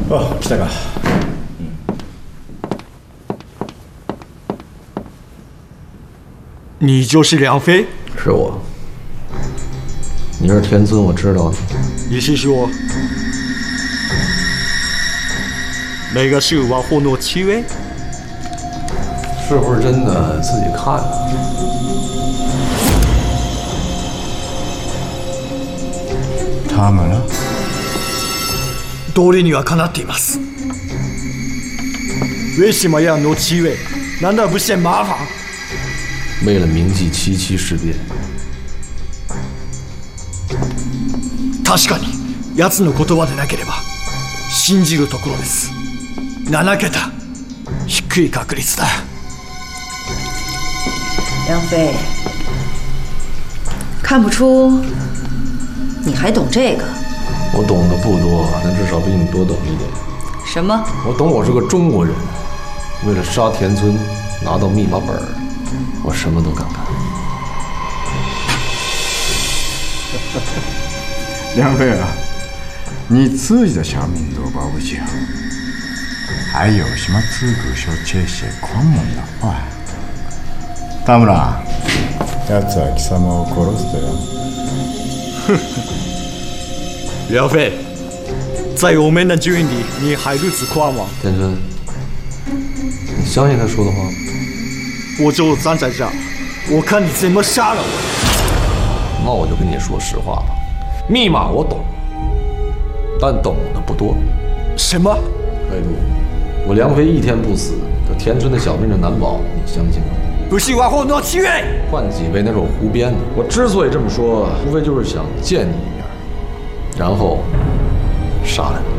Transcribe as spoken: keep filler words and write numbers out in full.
哦，来か。 你就是梁飞？ 是我。你是天尊，我知道。 你是说那个是王后诺七位？ 是不是真的？自己看啊。 他们呢？ 道理にはかなっています。为什么要诺七位？难道不嫌麻烦？ 为了铭记七七事变。 確かに奴の言葉でなければ信じるところです。なな桁、低い確率だ。 梁飞，看不出你还懂这个。 我懂得不多，但至少比你多懂一点。 什么？ 我懂，我是个中国人，为了杀田村，拿到密码本，我什么都敢干。 梁飞啊，你自己的小命都保不住，还有什么资格说这些狂妄的话？田村，奴は貴様を殺す的よ。 梁飞，在我们的军里，你还如此狂妄。 田村，你相信他说的话吗？ 我就站在这儿，我看你怎么杀了我。 那我就跟你说实话吧。密码我懂，但懂的不多。 什么？ 海都，我梁飞一天不死，这田村的小命就难保，你相信吗？ 不是王后诺七位， 换几位那是我胡编的。我之所以这么说，无非就是想见你一面，然后杀了你。